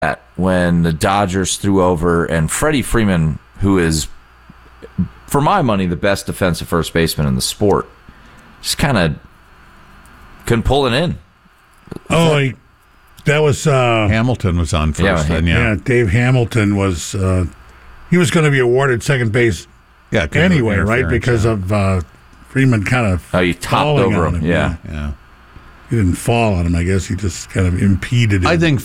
when the Dodgers threw over and Freddie Freeman, who is, for my money, the best defensive first baseman in the sport, just kind of couldn't pull it in. That was Hamilton was on first. Yeah, Dave Hamilton was. He was going to be awarded second base. Yeah, anyway, right? Because of Freeman kind of. He topped over him. Yeah. He didn't fall on him. I guess he just kind of impeded him. I think